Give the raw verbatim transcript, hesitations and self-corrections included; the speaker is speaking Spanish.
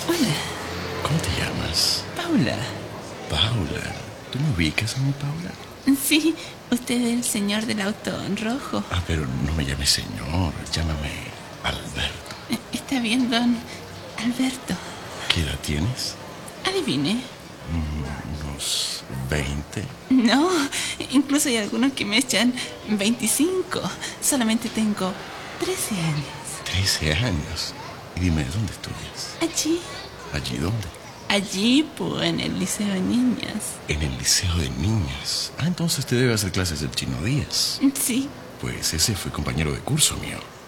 Hola, ¿Cómo te llamas? Paula. Paula. ¿Tú me ubicas a mi Paula? Sí, usted es el señor del auto rojo. Ah, pero no me llames señor. Llámame Alberto. Eh, Está bien, don Alberto. ¿Qué edad tienes? Adivine. Unos veinte. No, incluso hay algunos que me echan veinticinco. Solamente tengo trece años. Trece años. Y dime, ¿dónde estudias? Allí, ¿Allí dónde? allí, pues, en el liceo de niñas. En el liceo de niñas. Ah, entonces te debe hacer clases del Chino Díaz. Sí, Pues ese fue compañero de curso mío.